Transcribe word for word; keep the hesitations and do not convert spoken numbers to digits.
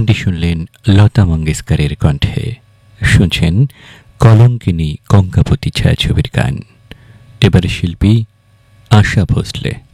গানটি শুনলেন লতা মঙ্গেশকরের কণ্ঠে। শুনছেন কলঙ্কিনী কঙ্কাবতী ছায়াছবির গান। এবারে শিল্পী আশা ভোসলে।